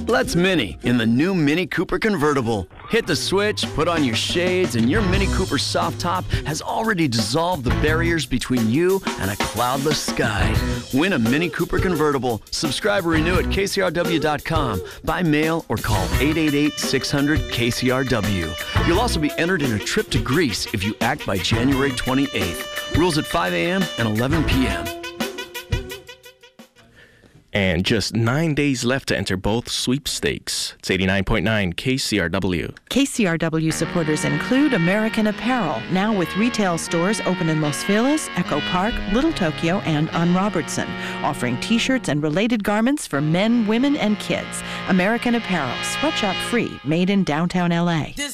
Let's Mini in the new Mini Cooper convertible. Hit the switch, put on your shades, and your Mini Cooper soft top has already dissolved the barriers between you and a cloudless sky. Win a Mini Cooper convertible. Subscribe or renew at KCRW.com by mail or call 888-600-KCRW. You'll also be entered in a trip to Greece if you act by January 28th. Rules at 5 a.m. and 11 p.m. And just 9 days left to enter both sweepstakes. It's 89.9 KCRW. KCRW supporters include American Apparel, now with retail stores open in Los Feliz, Echo Park, Little Tokyo, and on Robertson, offering T-shirts and related garments for men, women, and kids. American Apparel, sweatshop free, made in downtown LA.